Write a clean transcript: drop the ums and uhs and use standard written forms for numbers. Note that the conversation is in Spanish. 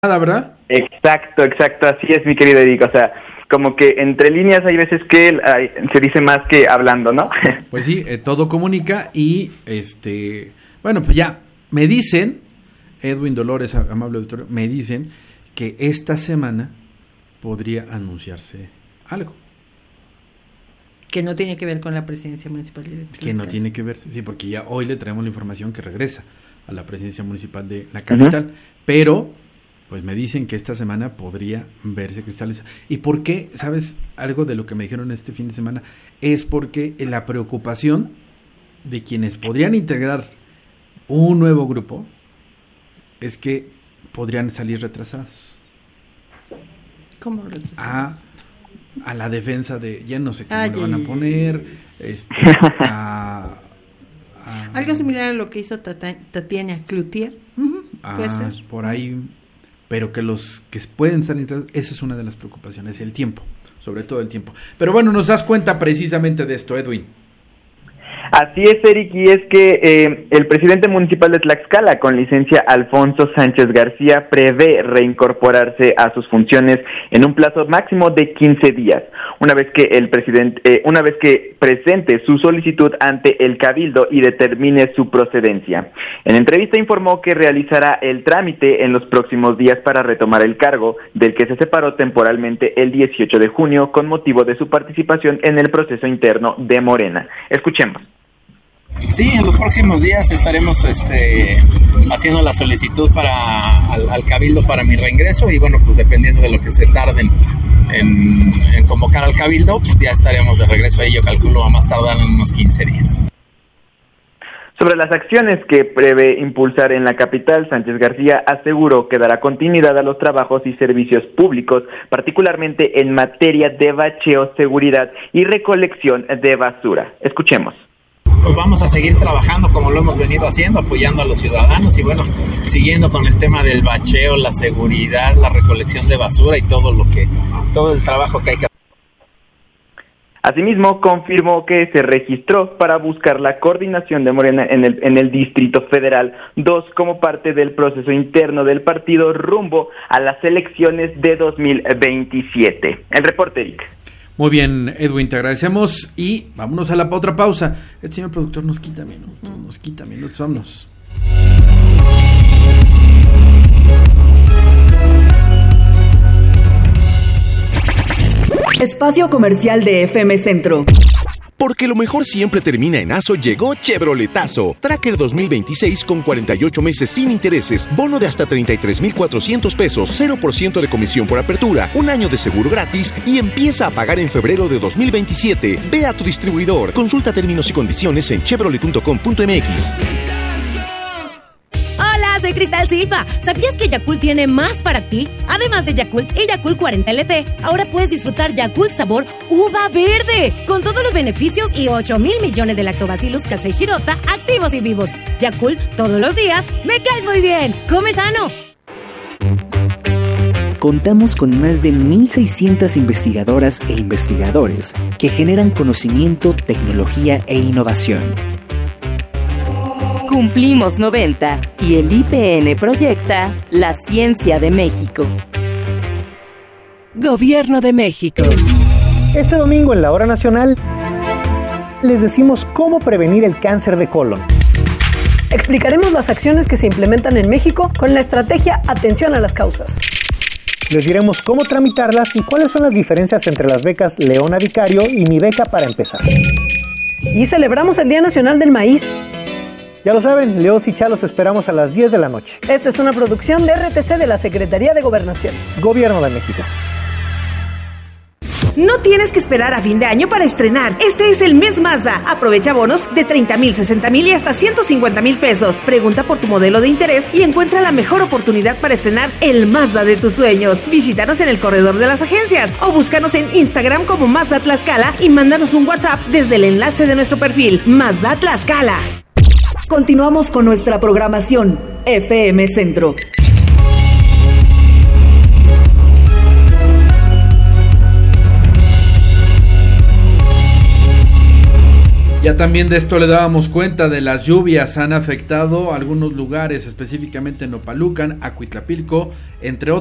nada, ¿verdad? Exacto, así es, mi querido Eric, o sea, como que entre líneas hay veces que se dice más que hablando, ¿no? Pues sí, todo comunica y, bueno, pues ya, me dicen, Edwin Dolores, amable auditorio, me dicen que esta semana podría anunciarse algo. Que no tiene que ver con la presidencia municipal de Tlaxcala. Que no tiene que ver, sí, porque ya hoy le traemos la información que regresa a la presidencia municipal de la capital, pero pues me dicen que esta semana podría verse cristales. ¿Y por qué? ¿Sabes? Algo de lo que me dijeron este fin de semana es porque la preocupación de quienes podrían integrar un nuevo grupo es que podrían salir retrasados. ¿Cómo retrasados? A la defensa de, ya no sé cómo le van a poner, algo similar a lo que hizo Tatiana Cloutier. Puede ser. Por ahí, pero que los que pueden estar integrados, esa es una de las preocupaciones, el tiempo, sobre todo el tiempo. Pero bueno, nos das cuenta precisamente de esto, Edwin. Así es, Eric, y es que el presidente municipal de Tlaxcala, con licencia Alfonso Sánchez García, prevé reincorporarse a sus funciones en un plazo máximo de 15 días, una vez que presente su solicitud ante el Cabildo y determine su procedencia. En entrevista informó que realizará el trámite en los próximos días para retomar el cargo, del que se separó temporalmente el 18 de junio con motivo de su participación en el proceso interno de Morena. Escuchemos. Sí, en los próximos días estaremos haciendo la solicitud al Cabildo para mi reingreso y bueno, pues dependiendo de lo que se tarden en convocar al Cabildo, pues ya estaremos de regreso ahí, yo calculo a más tardar en unos 15 días. Sobre las acciones que prevé impulsar en la capital, Sánchez García aseguró que dará continuidad a los trabajos y servicios públicos, particularmente en materia de bacheo, seguridad y recolección de basura. Escuchemos. Pues vamos a seguir trabajando como lo hemos venido haciendo, apoyando a los ciudadanos y bueno, siguiendo con el tema del bacheo, la seguridad, la recolección de basura y todo el trabajo que hay que hacer. Asimismo, confirmó que se registró para buscar la coordinación de Morena en el Distrito Federal 2 como parte del proceso interno del partido rumbo a las elecciones de 2027. El reporte, Eric. Muy bien, Edwin, te agradecemos y vámonos a la otra pausa. El señor productor nos quita minutos, vámonos. Espacio comercial de FM Centro. Porque lo mejor siempre termina en ASO, llegó Chevroletazo. Tracker 2026 con 48 meses sin intereses, bono de hasta 33,400 pesos, 0% de comisión por apertura, un año de seguro gratis y empieza a pagar en febrero de 2027. Ve a tu distribuidor. Consulta términos y condiciones en chevrolet.com.mx. Soy Cristal Silva. ¿Sabías que Yakult tiene más para ti? Además de Yakult y Yakult 40 LT, ahora puedes disfrutar Yakult sabor uva verde, con todos los beneficios y 8,000 millones de lactobacillus casei shirota activos y vivos. Yakult, todos los días, me caes muy bien. ¡Come sano! Contamos con más de 1,600 investigadoras e investigadores que generan conocimiento, tecnología e innovación. Cumplimos 90 y el IPN proyecta la ciencia de México. Gobierno de México. Este domingo en la Hora Nacional les decimos cómo prevenir el cáncer de colon. Explicaremos las acciones que se implementan en México con la estrategia Atención a las Causas. Les diremos cómo tramitarlas y cuáles son las diferencias entre las becas Leona Vicario y Mi Beca para Empezar. Y celebramos el Día Nacional del Maíz. Ya lo saben, Leos y Chalos esperamos a las 10 de la noche. Esta es una producción de RTC de la Secretaría de Gobernación. Gobierno de México. No tienes que esperar a fin de año para estrenar. Este es el mes Mazda. Aprovecha bonos de 30,000, 60,000 y hasta 150,000 pesos. Pregunta por tu modelo de interés y encuentra la mejor oportunidad para estrenar el Mazda de tus sueños. Visítanos en el corredor de las agencias o búscanos en Instagram como Mazda Tlaxcala y mándanos un WhatsApp desde el enlace de nuestro perfil Mazda Tlaxcala. Continuamos con nuestra programación FM Centro. Ya también de esto le dábamos cuenta, de las lluvias han afectado algunos lugares, específicamente en Opalucan, Acuitlapilco, entre otros.